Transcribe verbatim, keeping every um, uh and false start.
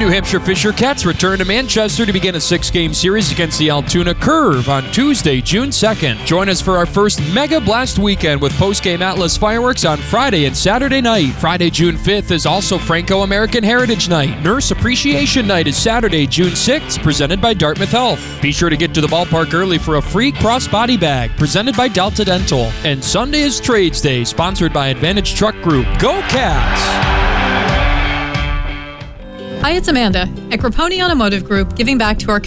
New Hampshire Fisher Cats return to Manchester to begin a six-game series against the Altoona Curve on Tuesday, June second. Join us for our first Mega Blast weekend with post-game Atlas fireworks on Friday and Saturday night. Friday, June fifth is also Franco-American Heritage Night. Nurse Appreciation Night is Saturday, June sixth, presented by Dartmouth Health. Be sure to get to the ballpark early for a free cross-body bag, presented by Delta Dental. And Sunday is Trades Day, sponsored by Advantage Truck Group. Go Cats! Hi, it's Amanda at Grapponi Automotive Group, giving back to our